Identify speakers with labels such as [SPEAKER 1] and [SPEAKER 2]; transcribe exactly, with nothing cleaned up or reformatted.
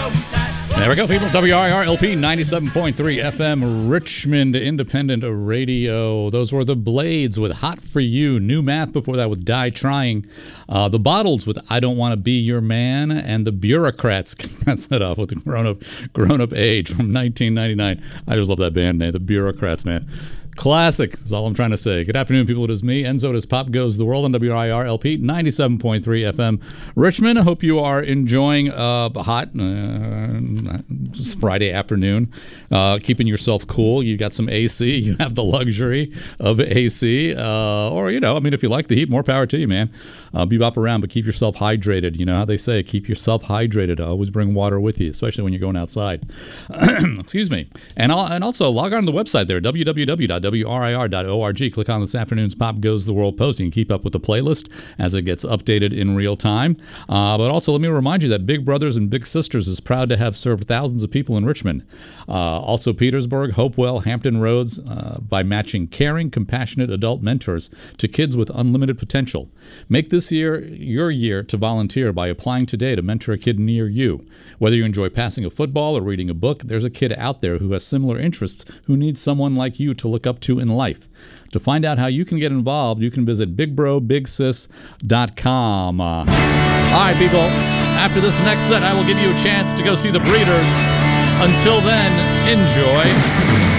[SPEAKER 1] There we go, people. W R I R L P ninety-seven point three F M, Richmond Independent Radio. Those were the Blades with Hot For You. New Math before that with Die Trying. Uh, the Bottles with I Don't Want to Be Your Man. And the Bureaucrats got set off with the Grown Up Grown Up Age from nineteen ninety-nine. I just love that band name, the Bureaucrats, man. Classic, that's all I'm trying to say. Good afternoon, people. It is me, Enzo. It is Pop Goes the World on W R I R L P ninety-seven point three F M. Richmond, I hope you are enjoying uh, hot uh, Friday afternoon, uh, keeping yourself cool. You got some A C. You have the luxury of A C. Uh, or, you know, I mean, if you like the heat, more power to you, man. Uh, bebop around, but keep yourself hydrated. You know how they say, keep yourself hydrated. Always bring water with you, especially when you're going outside. Excuse me. And, and also, log on to the website there, w w w dot w r i r dot org. Click on this afternoon's Pop Goes the World post. You can keep up with the playlist as it gets updated in real time. Uh, but also, let me remind you that Big Brothers and Big Sisters is proud to have served thousands of people in Richmond. Uh, also, Petersburg, Hopewell, Hampton Roads, uh, by matching caring, compassionate adult mentors to kids with unlimited potential. Make this year your year to volunteer by applying today to mentor a kid near you. Whether you enjoy passing a football or reading a book, there's a kid out there who has similar interests who needs someone like you to look up to in life. To find out how you can get involved, you can visit big bro big sis dot com. Uh, all right, people. After this next set, I will give you a chance to go see the Breeders. Until then, enjoy